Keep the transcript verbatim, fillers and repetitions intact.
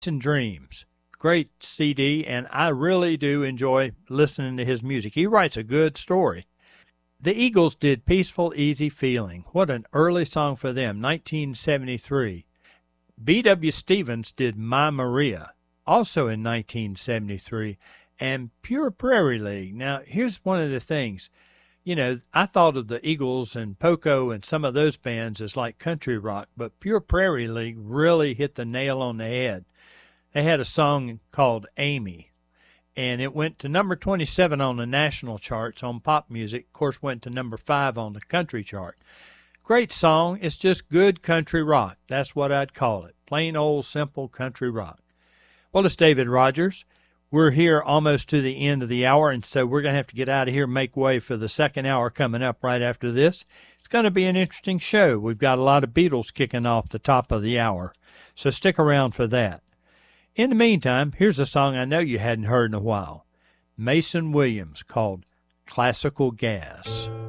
and Dreams. Great C D, and I really do enjoy listening to his music. He writes a good story. The Eagles did Peaceful, Easy Feeling. What an early song for them, nineteen seventy-three. B W Stevens did My Maria, also in nineteen seventy-three. And Pure Prairie League. Now, here's one of the things. You know, I thought of the Eagles and Poco and some of those bands as like country rock, but Pure Prairie League really hit the nail on the head. They had a song called Amy, and it went to number twenty-seven on the national charts on pop music. Of course, went to number five on the country chart. Great song. It's just good country rock. That's what I'd call it. Plain old simple country rock. Well, it's David Rogers. We're here almost to the end of the hour, and so we're going to have to get out of here and make way for the second hour coming up right after this. It's going to be an interesting show. We've got a lot of Beatles kicking off the top of the hour, so stick around for that. In the meantime, here's a song I know you hadn't heard in a while. Mason Williams, called Classical Gas.